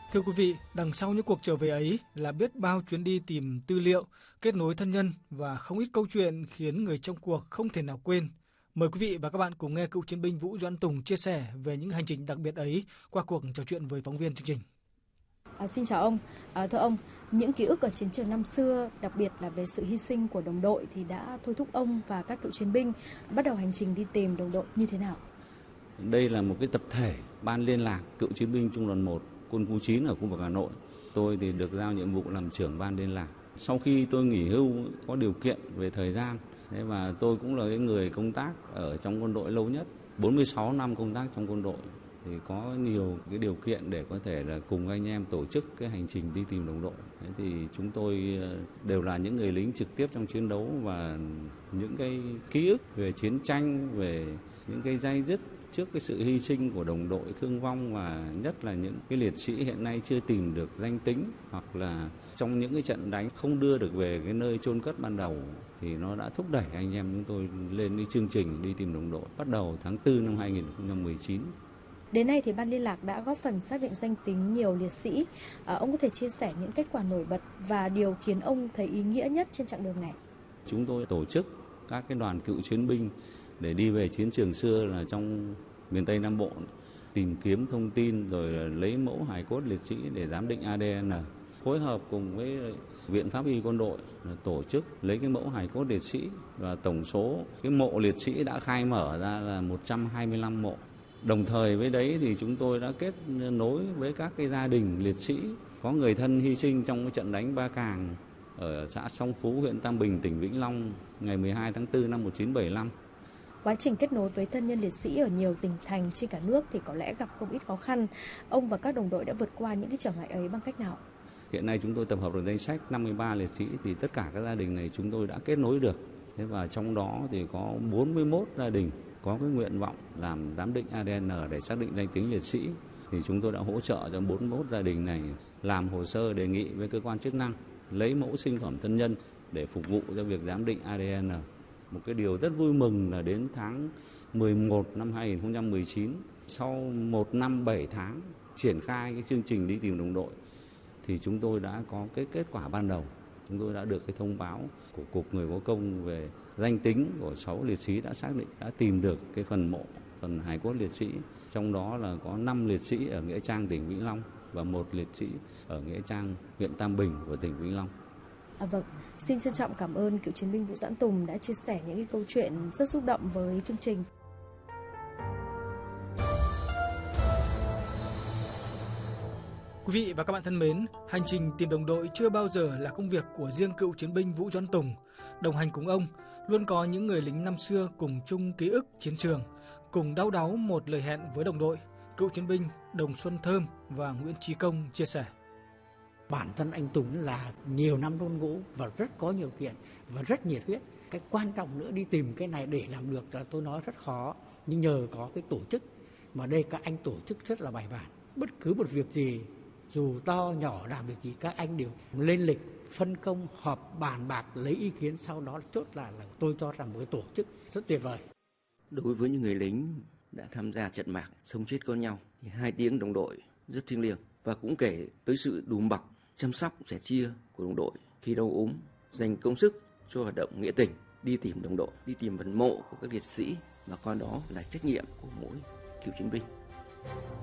Thưa quý vị, đằng sau những cuộc trở về ấy là biết bao chuyến đi tìm tư liệu, kết nối thân nhân và không ít câu chuyện khiến người trong cuộc không thể nào quên. Mời quý vị và các bạn cùng nghe cựu chiến binh Vũ Doãn Tùng chia sẻ về những hành trình đặc biệt ấy qua cuộc trò chuyện với phóng viên chương trình. Xin chào ông. Thưa ông, những ký ức ở chiến trường năm xưa, đặc biệt là về sự hy sinh của đồng đội thì đã thôi thúc ông và các cựu chiến binh bắt đầu hành trình đi tìm đồng đội như thế nào? Đây là một cái tập thể ban liên lạc cựu chiến binh Trung đoàn 1 quân khu 9 ở khu vực Hà Nội. Tôi thì được giao nhiệm vụ làm trưởng ban liên lạc. Sau khi tôi nghỉ hưu có điều kiện về thời gian, và tôi cũng là cái người công tác ở trong quân đội lâu nhất, 46 năm công tác trong quân đội, thì có nhiều cái điều kiện để có thể là cùng anh em tổ chức cái hành trình đi tìm đồng đội. Thì chúng tôi đều là những người lính trực tiếp trong chiến đấu, và những cái ký ức về chiến tranh, về những cái day dứt trước cái sự hy sinh của đồng đội thương vong, và nhất là những cái liệt sĩ hiện nay chưa tìm được danh tính, hoặc là trong những cái trận đánh không đưa được về cái nơi chôn cất ban đầu, thì nó đã thúc đẩy anh em chúng tôi lên cái chương trình đi tìm đồng đội bắt đầu tháng 4 năm 2019. Đến nay thì ban liên lạc đã góp phần xác định danh tính nhiều liệt sĩ. Ông có thể chia sẻ những kết quả nổi bật và điều khiến ông thấy ý nghĩa nhất trên chặng đường này? Chúng tôi tổ chức các cái đoàn cựu chiến binh để đi về chiến trường xưa là trong miền Tây Nam Bộ, tìm kiếm thông tin rồi lấy mẫu hài cốt liệt sĩ để giám định ADN, phối hợp cùng với Viện Pháp y Quân đội tổ chức lấy cái mẫu hài cốt liệt sĩ, và tổng số cái mộ liệt sĩ đã khai mở ra là 125 mộ. Đồng thời với đấy thì chúng tôi đã kết nối với các cái gia đình liệt sĩ có người thân hy sinh trong cái trận đánh Ba Càng ở xã Song Phú, huyện Tam Bình, tỉnh Vĩnh Long ngày 12 tháng 4 năm 1975. Quá trình kết nối với thân nhân liệt sĩ ở nhiều tỉnh thành trên cả nước thì có lẽ gặp không ít khó khăn. Ông và các đồng đội đã vượt qua những cái trở ngại ấy bằng cách nào? Hiện nay chúng tôi tập hợp được danh sách 53 liệt sĩ, thì tất cả các gia đình này chúng tôi đã kết nối được. Và trong đó thì có 41 gia đình có cái nguyện vọng làm giám định ADN để xác định danh tính liệt sĩ. Thì chúng tôi đã hỗ trợ cho 41 gia đình này làm hồ sơ đề nghị với cơ quan chức năng lấy mẫu sinh phẩm thân nhân để phục vụ cho việc giám định ADN. Một cái điều rất vui mừng là đến tháng 11 năm 2019, sau 1 năm 7 tháng triển khai cái chương trình đi tìm đồng đội, thì chúng tôi đã có cái kết quả ban đầu. Chúng tôi đã được cái thông báo của Cục Người có công về danh tính của 6 liệt sĩ đã xác định, đã tìm được cái phần mộ, phần hài cốt liệt sĩ. Trong đó là có 5 liệt sĩ ở Nghĩa Trang, tỉnh Vĩnh Long và 1 liệt sĩ ở Nghĩa Trang, huyện Tam Bình của tỉnh Vĩnh Long. Vâng, xin trân trọng cảm ơn cựu chiến binh Vũ Doãn Tùng đã chia sẻ những cái câu chuyện rất xúc động với chương trình. Quý vị và các bạn thân mến, hành trình tìm đồng đội chưa bao giờ là công việc của riêng cựu chiến binh Vũ Doãn Tùng. Đồng hành cùng ông luôn có những người lính năm xưa cùng chung ký ức chiến trường, cùng đau đáu một lời hẹn với đồng đội. Cựu chiến binh Đồng Xuân Thơm và Nguyễn Chí Công chia sẻ. Bản thân anh Tùng là nhiều năm quân ngũ và rất có điều kiện và rất nhiệt huyết. Cái quan trọng nữa đi tìm cái này để làm được là tôi nói rất khó, nhưng nhờ có cái tổ chức mà đây các anh tổ chức rất là bài bản. Bất cứ một việc gì dù to nhỏ làm việc gì các anh đều lên lịch, phân công, họp bàn bạc, lấy ý kiến, sau đó chốt là tôi cho rằng một cái tổ chức rất tuyệt vời. Đối với những người lính đã tham gia trận mạc sống chết có nhau thì 2 tiếng đồng đội rất thiêng liêng, và cũng kể tới sự đùm bọc, chăm sóc, sẻ chia của đồng đội khi đau ốm, dành công sức cho hoạt động nghĩa tình, đi tìm đồng đội, đi tìm phần mộ của các liệt sĩ, mà coi đó là trách nhiệm của mỗi cựu chiến binh.